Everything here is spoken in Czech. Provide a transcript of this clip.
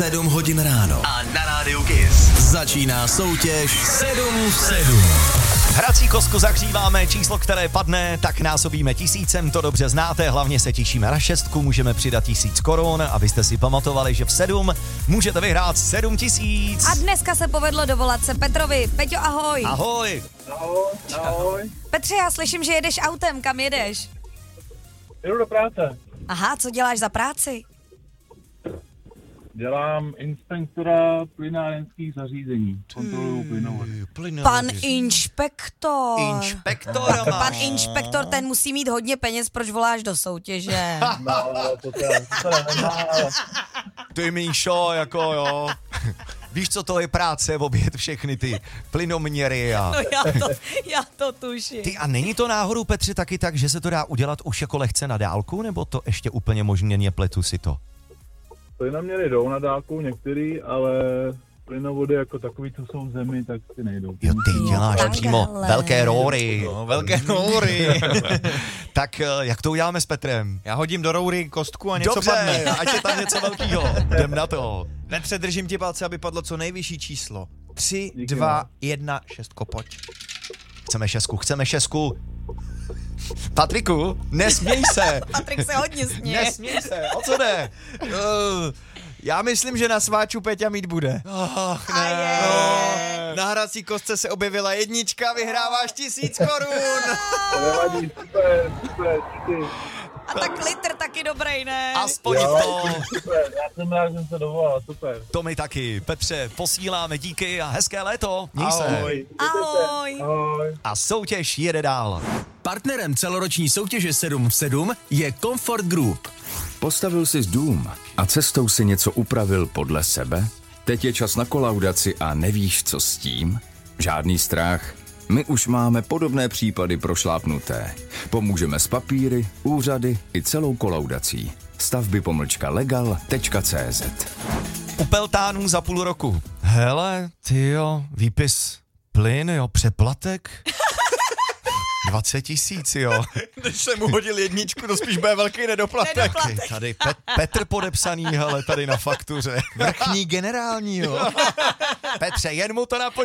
7 hodin ráno. A na rádiu KISS Začíná soutěž 7 v 7. Hrací kostku zahříváme, číslo, které padne, tak násobíme 1000, to dobře znáte, hlavně se těšíme na 6, můžeme přidat 1000 korun, abyste si pamatovali, že v 7 můžete vyhrát 7000. A dneska se povedlo dovolat se Petrovi. Peťo, ahoj. Ahoj. Ahoj. Petře, já slyším, že jedeš autem, kam jedeš? Jdu do práce. Aha, co děláš za práci? Dělám inspektora plynárenských zařízení. Kontroluju plynovody. Pan inspektor. Inspektora máš. Pan inspektor, ten musí mít hodně peněz, proč voláš do soutěže? No, to nemá, ale Ty Míšo, jako jo. Víš, co to je práce, obět všechny ty plynoměry a... No já to tuším. Ty, a není to náhodou, Petře, taky tak, že se to dá udělat už jako lehce na dálku, nebo to ještě úplně možně nepletu si to? plynoměry jdou na dálku některý, ale plynovody jako takový, co jsou v zemi, tak ty nejdou. Jo, ty děláš takhle. přímo velké róry. No, velké roury. Tak jak to uděláme s Petrem? Já hodím do roury kostku a něco Dobře, padne. ať je tam něco velkýho. Jdem na to. Petře, držím ti palce, aby padlo co nejvyšší číslo. 3, Díky 2, 1, 6, pojď. Chceme šestku. Patriku, nesměj se. Patrik se hodně směje. Nesměj se, o co jde? Já myslím, že na sváču Peťa mít bude. Ach, A je. Na hrací kostce se objevila jednička, vyhráváš 1000 korun. To nevadí, super, díky. A tak litr taky dobrý, ne? Aspoň Jo, to. super, já jsem rád, že jsem se dovolal, super. To my taky. Petře, posíláme díky a hezké léto. Měj se. Ahoj. Ahoj. Ahoj. A soutěž jede dál. Partnerem celoroční soutěže 7 v 7 je Comfort Group. Postavil jsi dům a cestou si něco upravil podle sebe? Teď je čas na kolaudaci a nevíš, co s tím? Žádný strach. My už máme podobné případy prošlápnuté. Pomůžeme s papíry, úřady i celou kolaudací. Stavby-legal.cz U Peltánů za půl roku. Hele, tyjo, výpis plyn, jo, přeplatek. 20 000, jo. Když jsem mu hodil jedničku, to spíš bude velký nedoplatek. Ty, tady Petr podepsaný, hele, tady na faktuře. Vrchní generální, jo. Petře, jen mu to napočítaj.